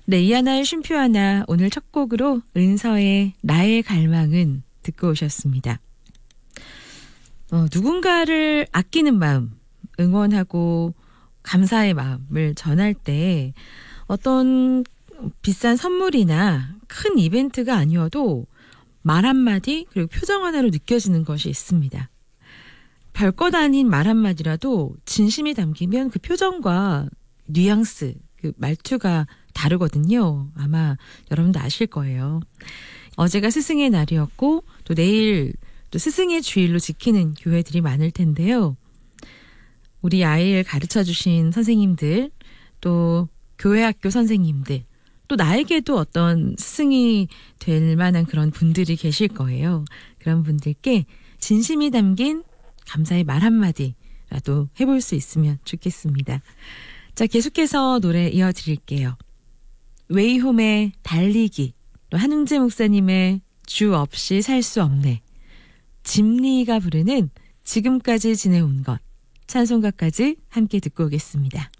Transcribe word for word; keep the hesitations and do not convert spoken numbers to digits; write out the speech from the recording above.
네, 이하나의 쉼표 하나, 오늘 첫 곡으로 은서의 나의 갈망은 듣고 오셨습니다. 어, 누군가를 아끼는 마음, 응원하고 감사의 마음을 전할 때 어떤 비싼 선물이나 큰 이벤트가 아니어도 말 한마디 그리고 표정 하나로 느껴지는 것이 있습니다. 별것 아닌 말 한마디라도 진심이 담기면 그 표정과 뉘앙스, 그 말투가 다르거든요. 아마 여러분도 아실 거예요. 어제가 스승의 날이었고 또 내일 또 스승의 주일로 지키는 교회들이 많을 텐데요. 우리 아이를 가르쳐주신 선생님들, 또 교회 학교 선생님들, 또 나에게도 어떤 스승이 될 만한 그런 분들이 계실 거예요. 그런 분들께 진심이 담긴 감사의 말 한마디라도 해볼 수 있으면 좋겠습니다. 자, 계속해서 노래 이어드릴게요. 웨이홈의 달리기, 또 한웅재 목사님의 주 없이 살 수 없네, 짐리가 부르는 지금까지 지내온 것, 찬송가까지 함께 듣고 오겠습니다.